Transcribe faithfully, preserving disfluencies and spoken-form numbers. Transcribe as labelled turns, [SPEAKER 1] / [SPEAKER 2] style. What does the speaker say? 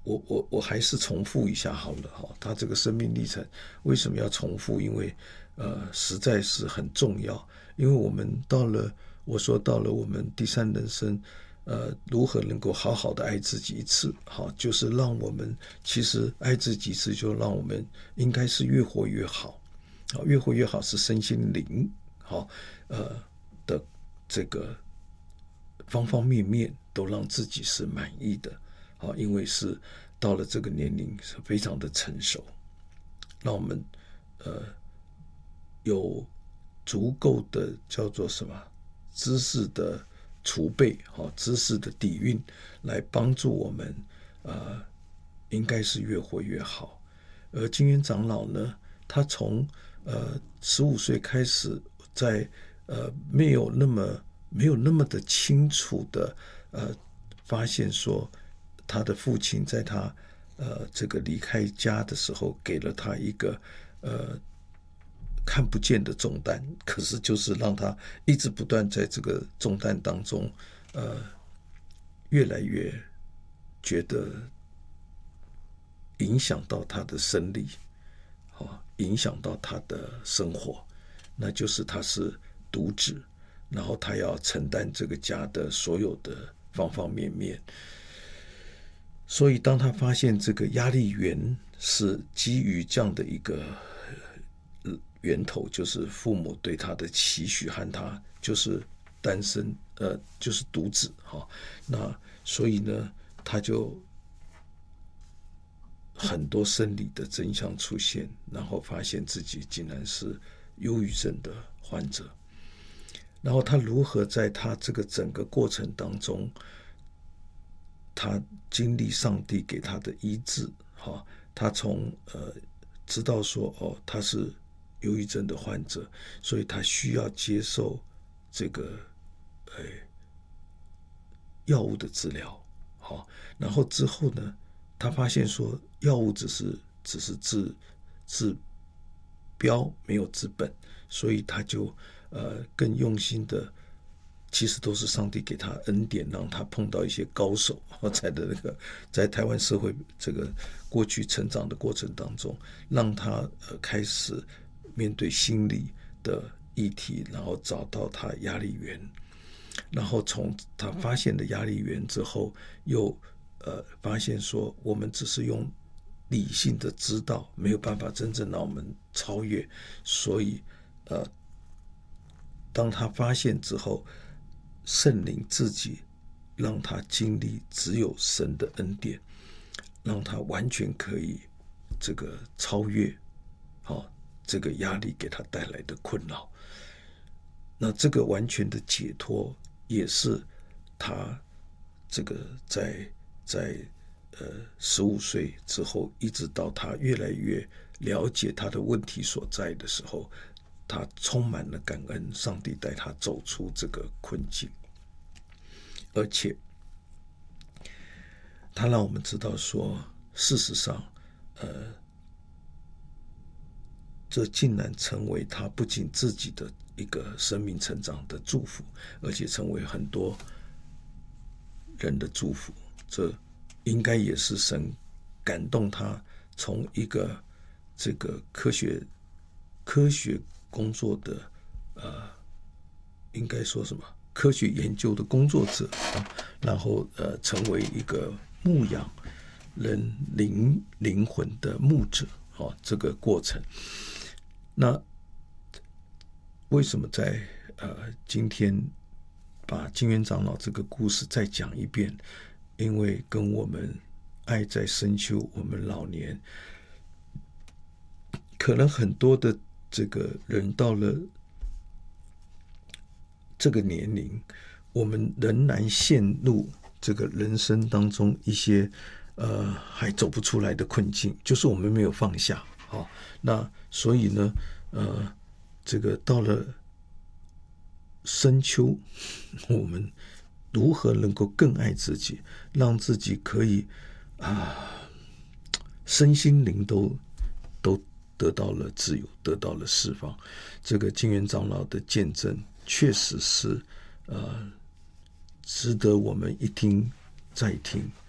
[SPEAKER 1] 我我我还是重复一下好了哈，他这个生命历程为什么要重复？因为呃实在是很重要，因为我们到了我说到了我们第三人生，呃如何能够好好的爱自己一次，好，就是让我们其实爱自己一次，就让我们应该是越活越好，好，越活越好是身心灵好呃的这个方方面面都让自己是满意的。好，因为是到了这个年龄是非常的成熟，让我们呃有足够的叫做什么知识的储备，好，知识的底蕴来帮助我们，呃，应该是越活越好。而金元长老呢，他从呃十五岁开始在，呃没有那么没有那么的清楚的呃发现说。他的父亲在他呃这个离开家的时候，给了他一个呃看不见的重担，可是就是让他一直不断在这个重担当中，呃，越来越觉得影响到他的生理，哦，影响到他的生活，那就是他是独子，然后他要承担这个家的所有的方方面面。所以当他发现这个压力源是基于这样的一个源头，就是父母对他的期许和他就是单身呃就是独子哈，那所以呢他就很多生理的真相出现，然后发现自己竟然是忧郁症的患者。然后他如何在他这个整个过程当中，他经历上帝给他的医治，哈，他从呃知道说哦他是忧郁症的患者，所以他需要接受这个呃药物的治疗，好，然后之后呢，他发现说药物只是只是治治标没有治本，所以他就呃更用心的。其实都是上帝给他恩典，让他碰到一些高手，在的那个在台湾社会这个过去成长的过程当中，让他呃开始面对心理的议题，然后找到他压力源，然后从他发现的压力源之后，又呃发现说我们只是用理性的知道，没有办法真正让我们超越，所以呃当他发现之后。圣灵自己让他经历只有神的恩典，让他完全可以这个超越，好，这个压力给他带来的困扰。那这个完全的解脱，也是他这个在在呃十五岁之后，一直到他越来越了解他的问题所在的时候，他充满了感恩，上帝带他走出这个困境。而且他让我们知道说，事实上呃这竟然成为他不仅自己的一个生命成长的祝福，而且成为很多人的祝福。这应该也是神感动他从一个这个科学科学工作的呃应该说什么科学研究的工作者啊，然后呃成为一个牧养人灵灵魂的牧者，哦，这个过程。那为什么在呃今天把金元长老这个故事再讲一遍？因为跟我们爱在深秋，我们老年可能很多的这个人到了这个年龄，我们仍然陷入这个人生当中一些呃还走不出来的困境，就是我们没有放下。好，那所以呢，呃，这个到了深秋，我们如何能够更爱自己，让自己可以啊，身心灵都都得到了自由，得到了释放。这个金元长老的见证，确实是呃值得我们一听再听。